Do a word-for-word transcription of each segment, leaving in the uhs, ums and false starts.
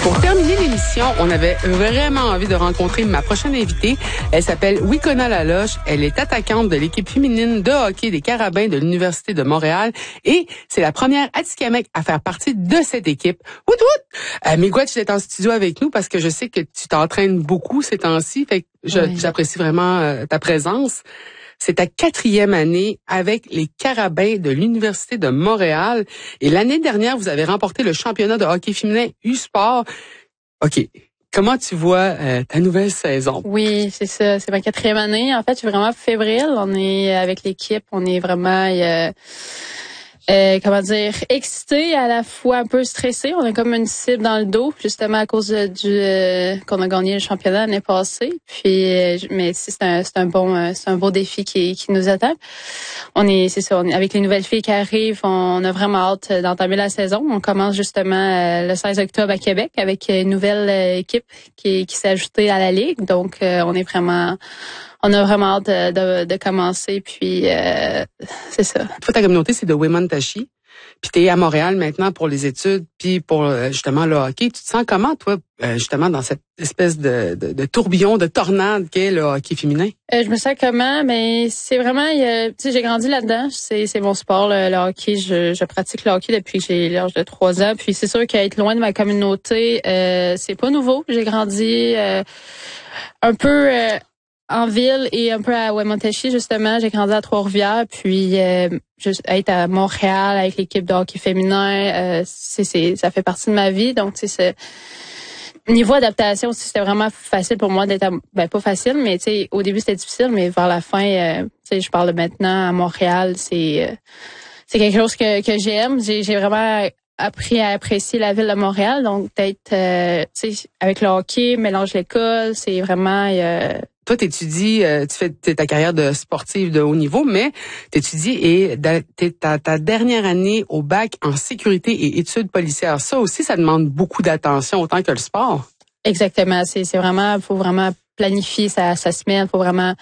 Pour terminer l'émission, on avait vraiment envie de rencontrer ma prochaine invitée. Elle s'appelle Wikona Laloche. Elle est attaquante de l'équipe féminine de hockey des Carabins de l'Université de Montréal et c'est la première Atikamekw à faire partie de cette équipe. Wout wout! Euh, Miigwech est en studio avec nous parce que je sais que tu t'entraînes beaucoup ces temps-ci. Fait que je, oui. j'apprécie vraiment euh, ta présence. C'est ta quatrième année avec les Carabins de l'Université de Montréal. Et l'année dernière, vous avez remporté le championnat de hockey féminin U-Sport. OK. Comment tu vois euh, ta nouvelle saison? Oui, c'est ça. C'est ma quatrième année. En fait, je suis vraiment fébrile. On est avec l'équipe. On est vraiment... Euh, Euh, comment dire, excité, à la fois un peu stressé. On a comme une cible dans le dos, justement à cause de, du euh, qu'on a gagné le championnat l'année passée. Puis, euh, mais c'est un, c'est un bon, euh, c'est un beau défi qui, qui nous attend. On est, c'est ça, on est, avec les nouvelles filles qui arrivent, on a vraiment hâte d'entamer la saison. On commence justement euh, le seize octobre à Québec avec une nouvelle euh, équipe qui, qui s'est ajoutée à la ligue. Donc, euh, on est vraiment On a vraiment hâte de, de, de commencer, puis euh, c'est ça. Toi, ta communauté, c'est de Wemotaci, puis t'es à Montréal maintenant pour les études, puis pour justement le hockey. Tu te sens comment, toi, justement, dans cette espèce de, de, de tourbillon, de tornade qu'est le hockey féminin? Euh, je me sens comment? Mais c'est vraiment, euh, tu sais, j'ai grandi là-dedans. C'est, c'est mon sport, le, le hockey. Je, je pratique le hockey depuis que j'ai l'âge de trois ans. Puis c'est sûr qu'être loin de ma communauté, euh, c'est pas nouveau. J'ai grandi euh, un peu... Euh, en ville et un peu à Wemotaci, justement. J'ai grandi à Trois-Rivières, puis euh, juste être à Montréal avec l'équipe de hockey féminin, euh, c'est, c'est, ça fait partie de ma vie. Donc, tu sais, niveau adaptation, c'était vraiment facile pour moi d'être, à, ben pas facile, mais tu sais, au début c'était difficile, mais vers la fin, euh, tu sais, je parle maintenant à Montréal, c'est euh, c'est quelque chose que que j'aime. J'ai, j'ai vraiment appris à apprécier la ville de Montréal, donc d'être, euh, tu sais, avec le hockey, mélange l'école, c'est vraiment euh, Toi, t'étudies, euh, tu fais ta carrière de sportive de haut niveau, mais t'étudies et t'es ta, ta dernière année au bac en sécurité et études policières. Ça aussi, ça demande beaucoup d'attention, autant que le sport. Exactement. C'est, c'est vraiment, faut vraiment planifier sa, sa semaine, faut vraiment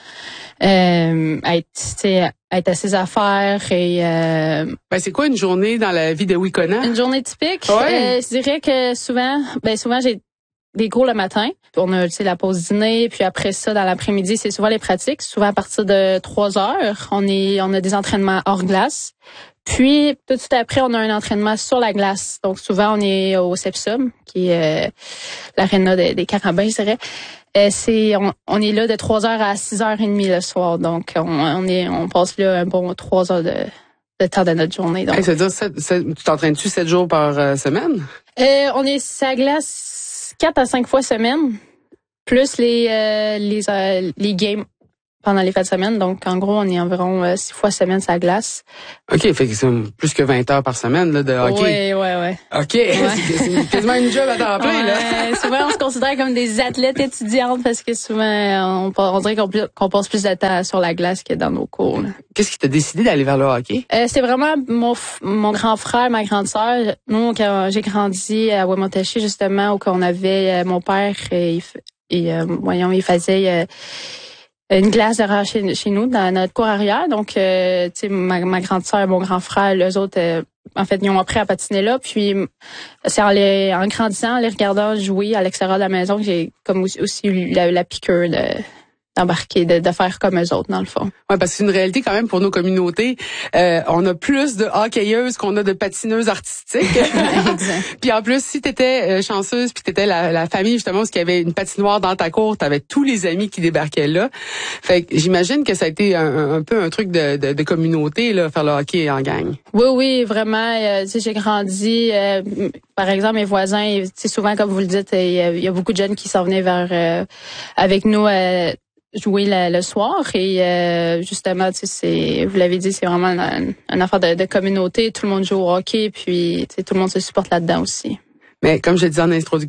euh, être, tu sais, être à ses affaires et. Euh, ben c'est quoi une journée dans la vie de Wikona? Une journée typique. Ouais. Euh, je dirais que souvent, ben souvent j'ai des cours le matin. On a, tu sais, la pause dîner, puis après ça, dans l'après-midi, c'est souvent les pratiques. Souvent à partir de trois heures, on est, on a des entraînements hors glace. Puis, tout de suite après, on a un entraînement sur la glace. Donc, souvent, on est au Sepsum, qui est euh, l'aréna des, des Carabins, je dirais. Euh, c'est, on, on est là de trois heures à six heures trente le soir. Donc, on, on est, on passe là un bon trois heures de, de temps de notre journée. Donc, hey, ça veut dire, sept, sept, tu t'entraînes-tu sept jours par euh, semaine? Euh, on est sur la glace quatre à cinq fois semaine, plus les euh, les euh, les games pendant les fins de semaine. Donc, en gros, on est environ euh, six fois semaine sur la glace. OK, fait que c'est plus que vingt heures par semaine là, de hockey. Oui, oui, oui. OK, ouais. c'est, c'est quasiment une job à temps plein, ouais, là. souvent, on se considère comme des athlètes étudiantes parce que souvent, on, on dirait qu'on, qu'on passe plus de temps sur la glace que dans nos cours. Là. Qu'est-ce qui t'a décidé d'aller vers le hockey? Euh, c'est vraiment mon mon grand frère, ma grande sœur. Nous, quand j'ai grandi à Wemotaci, justement, où on avait euh, mon père et, et euh, voyons, il faisait... Euh, une glace derrière chez, chez nous, dans notre cour arrière. Donc, euh, tu sais, ma, ma grande sœur et mon grand frère, les autres, euh, en fait, ils ont appris à patiner là. Puis, c'est en, les, en grandissant, en les regardant jouer à l'extérieur de la maison, que j'ai comme aussi, aussi eu la, la piqûre de... d'embarquer, de, de faire comme eux autres, dans le fond. Ouais, parce que c'est une réalité quand même pour nos communautés. Euh, on a plus de hockeyeuses qu'on a de patineuses artistiques. Puis en plus, si t'étais euh, chanceuse, puis t'étais la, la famille justement, parce qu'il y avait une patinoire dans ta cour, t'avais tous les amis qui débarquaient là. Fait que j'imagine que ça a été un, un peu un truc de, de, de communauté, là, faire le hockey en gang. Oui, oui, vraiment. Euh, tu sais, j'ai grandi. Euh, par exemple, mes voisins, tu sais, souvent, comme vous le dites, il y a, il y a beaucoup de jeunes qui s'en venaient vers euh, avec nous. Euh, jouer le, le soir et euh, justement, tu sais, c'est, vous l'avez dit, c'est vraiment une, une affaire de, de communauté. Tout le monde joue au hockey, puis tu sais, tout le monde se supporte là-dedans aussi. Mais comme je le disais en introduction,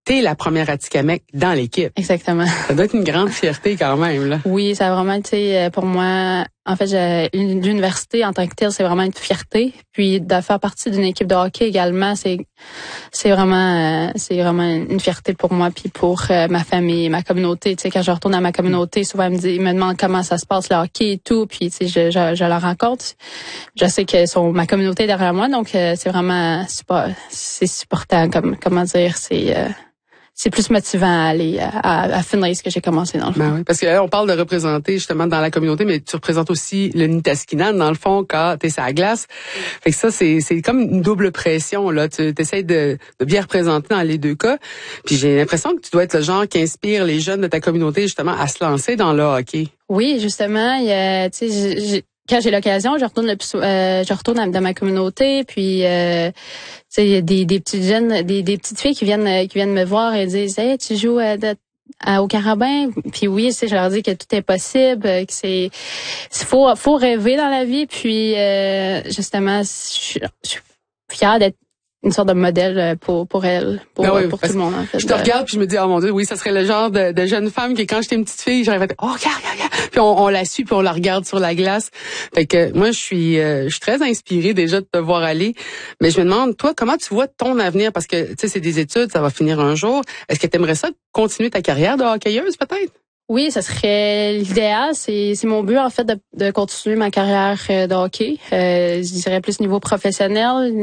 t'es la première Atikamekw dans l'équipe. Exactement. Ça doit être une grande fierté quand même, là. Oui, ça a vraiment été pour moi, en fait, j'ai, l'université en tant que telle, c'est vraiment une fierté. Puis de faire partie d'une équipe de hockey également, c'est c'est vraiment c'est vraiment une fierté pour moi puis pour euh, ma famille, ma communauté. Tu sais, quand je retourne à ma communauté, souvent ils me, disent, ils me demandent comment ça se passe le hockey et tout. Puis tu sais, je, je, je leur rencontre. Je sais que sont ma communauté derrière moi, donc euh, c'est vraiment super, c'est supportant, comme comment dire, c'est euh, c'est plus motivant à aller à, à finir ce que j'ai commencé dans le fond. Ben oui, parce que là, on parle de représenter justement dans la communauté, mais tu représentes aussi le Nitaskinan dans le fond quand t'es sur la glace. Fait que ça, c'est c'est comme une double pression là. Tu essaies de, de bien représenter dans les deux cas. Puis j'ai l'impression que tu dois être le genre qui inspire les jeunes de ta communauté justement à se lancer dans le hockey. Oui, justement, il y a, tu sais, j'ai quand j'ai l'occasion, je retourne le plus, euh, je retourne dans ma communauté, puis euh, tu sais, il y a des, des petites jeunes, des, des petites filles qui viennent qui viennent me voir et disent hey, tu joues à, à, au Carabin, puis oui, tu sais, je leur dis que tout est possible, que c'est faut faut rêver dans la vie, puis euh, justement, je, je suis fière d'être une sorte de modèle pour pour elle, pour, ben oui, pour tout le monde en fait. Je te regarde puis je me dis oh mon Dieu, oui, ça serait le genre de, de jeune femme qui quand j'étais une petite fille, j'aurais fait oh regarde, regarde, regarde. Puis on, on la suit puis on la regarde sur la glace. Fait que moi je suis euh, je suis très inspirée déjà de te voir aller, mais je me demande toi comment tu vois ton avenir parce que tu sais c'est des études, ça va finir un jour. Est-ce que tu aimerais ça continuer ta carrière de hockeyeuse peut-être? Oui, ça serait l'idéal. C'est, c'est mon but, en fait, de, de continuer ma carrière de hockey. Euh, je dirais plus niveau professionnel.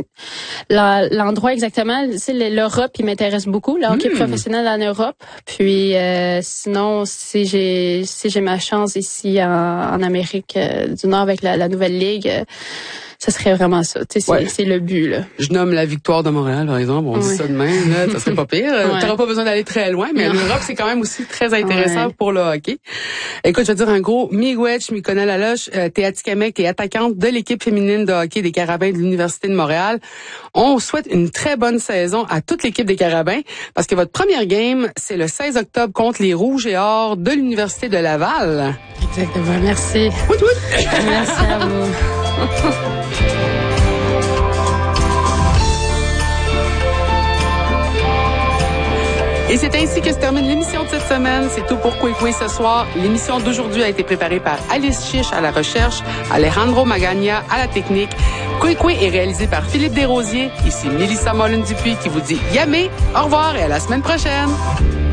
La, l'endroit exactement, c'est l'Europe, il m'intéresse beaucoup. Le hockey mmh. professionnel en Europe. Puis, euh, sinon, si j'ai si j'ai ma chance ici en, en Amérique euh, du Nord avec la, la nouvelle ligue, euh, ça serait vraiment ça. Tu sais, c'est, ouais. c'est le but, là. Je nomme la victoire de Montréal, par exemple. On ouais. dit ça de même, là. Ça serait pas pire. Ouais. T'auras pas besoin d'aller très loin, mais non. L'Europe, c'est quand même aussi très intéressant ouais. pour le hockey. Écoute, je vais te dire un gros miigwech, Mikona Laloche. Euh, t'es Atikamekw, t'es attaquante de l'équipe féminine de hockey des Carabins de l'Université de Montréal. On souhaite une très bonne saison à toute l'équipe des Carabins parce que votre première game, c'est le seize octobre contre les Rouges et Or de l'Université de Laval. Exactement. Merci. Oui, oui. Merci à vous. Et c'est ainsi que se termine l'émission de cette semaine. C'est tout pour Kwekwe ce soir. L'émission d'aujourd'hui a été préparée par Alice Chiche à la recherche, Alejandro Magagna à la technique. Kwekwe est réalisé par Philippe Desrosiers. Ici Mélissa Mollin-Dupuis qui vous dit yamé, au revoir et à la semaine prochaine.